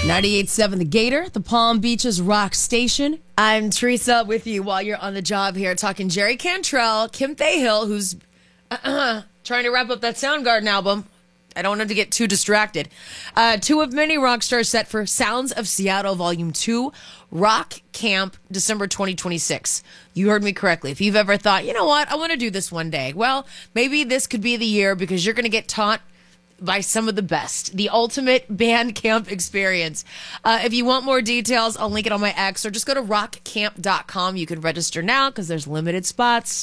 98.7 The Gator, the Palm Beaches Rock Station. I'm Teresa with you while you're on the job here talking Jerry Cantrell, Kim Thahill, who's trying to wrap up that Soundgarden album. I don't want him to get too distracted. Two of many rock stars set for Sounds of Seattle Volume 2, Rock Camp, December 2026. You heard me correctly. If you've ever thought, you know what, I want to do this one day. Well, maybe this could be the year because you're going to get taught by some of the best. The ultimate band camp experience. If you want more details, I'll link it on my X or just go to rockcamp.com. You can register now because there's limited spots.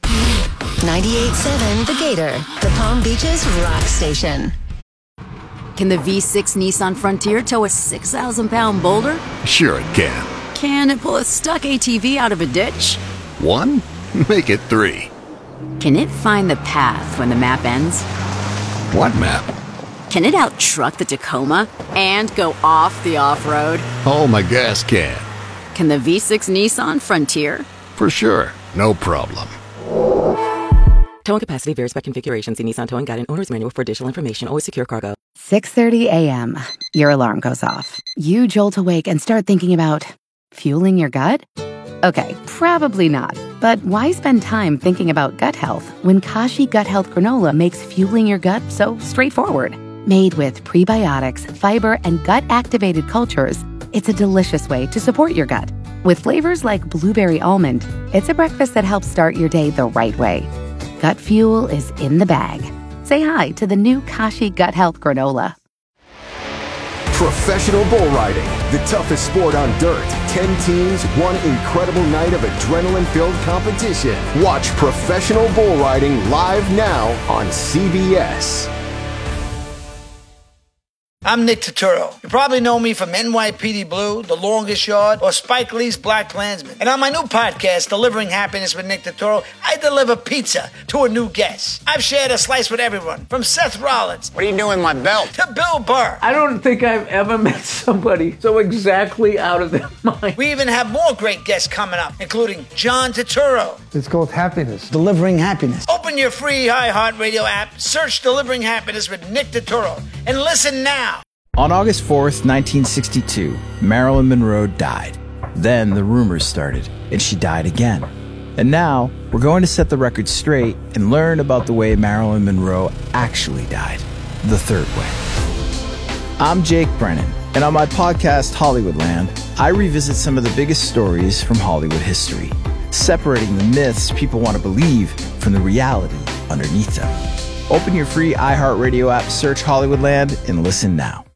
98.7 The Gator, the Palm Beaches Rock Station. Can the V6 Nissan Frontier tow a 6,000-pound boulder? Sure it can. Can it pull a stuck ATV out of a ditch? 1? Make it 3. Can it find the path when the map ends? What map? Can it out-truck the Tacoma and go off the off-road? Oh, my gas can. Can the V6 Nissan Frontier? For sure. No problem. Towing capacity varies by configuration. See Nissan Towing Guide and Owner's Manual for additional information. Always secure cargo. 6:30 a.m. Your alarm goes off. You jolt awake and start thinking about fueling your gut? Okay, probably not. But why spend time thinking about gut health when Kashi Gut Health Granola makes fueling your gut so straightforward? Made with prebiotics, fiber, and gut-activated cultures, it's a delicious way to support your gut. With flavors like blueberry almond, it's a breakfast that helps start your day the right way. Gut fuel is in the bag. Say hi to the new Kashi Gut Health Granola. Professional bull riding, the toughest sport on dirt. 10 teams, one incredible night of adrenaline-filled competition. Watch professional bull riding live now on CBS. I'm Nick Turturro. You probably know me from NYPD Blue, The Longest Yard, or Spike Lee's Black Klansman. And on my new podcast, Delivering Happiness with Nick Turturro, I deliver pizza to a new guest. I've shared a slice with everyone, from Seth Rollins. What are you doing with my belt? To Bill Burr. I don't think I've ever met somebody so exactly out of their mind. We even have more great guests coming up, including John Turturro. It's called Happiness. Delivering Happiness. Open your free iHeartRadio app, search Delivering Happiness with Nick Turturro, and listen now. On August 4th, 1962, Marilyn Monroe died. Then the rumors started, and she died again. And now, we're going to set the record straight and learn about the way Marilyn Monroe actually died, the third way. I'm Jake Brennan, and on my podcast, Hollywoodland, I revisit some of the biggest stories from Hollywood history, separating the myths people want to believe from the reality underneath them. Open your free iHeartRadio app, search Hollywoodland, and listen now.